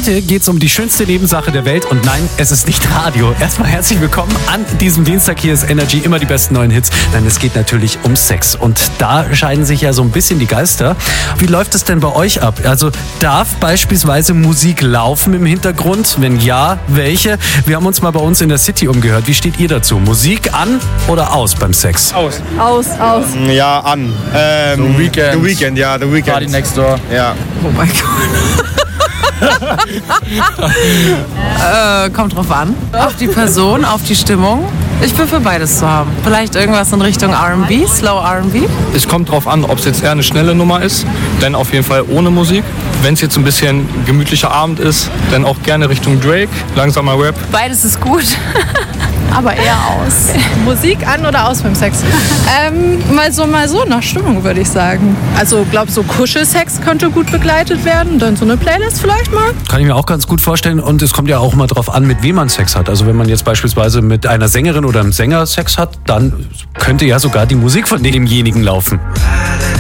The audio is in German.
Heute geht's um die schönste Nebensache der Welt und nein, es ist nicht Radio. Erstmal herzlich willkommen an diesem Dienstag. Hier ist Energy, immer die besten neuen Hits. Nein, es geht natürlich um Sex und da scheiden sich ja so ein bisschen die Geister. Wie läuft es denn bei euch ab? Also darf beispielsweise Musik laufen im Hintergrund? Wenn ja, welche? Wir haben uns mal bei uns in der City umgehört. Wie steht ihr dazu? Musik an oder aus beim Sex? Aus. Ja, an. The Weeknd. The Weeknd, ja, The Weeknd. Party Next Door. Ja. Oh mein Gott. Kommt drauf an. Auf die Person, auf die Stimmung. Ich bin für beides zu haben. Vielleicht irgendwas in Richtung R&B, Slow R&B. Es kommt drauf an, ob es jetzt eher eine schnelle Nummer ist, dann auf jeden Fall ohne Musik. Wenn es jetzt ein bisschen gemütlicher Abend ist, dann auch gerne Richtung Drake, langsamer Rap. Beides ist gut. Aber eher aus. Musik an oder aus beim Sex? Mal so, nach Stimmung würde ich sagen. Also glaube so Kuschelsex könnte gut begleitet werden. Dann so eine Playlist vielleicht mal. Kann ich mir auch ganz gut vorstellen und es kommt ja auch mal drauf an, mit wem man Sex hat. Also wenn man jetzt beispielsweise mit einer Sängerin oder einem Sänger Sex hat, dann könnte ja sogar die Musik von demjenigen laufen.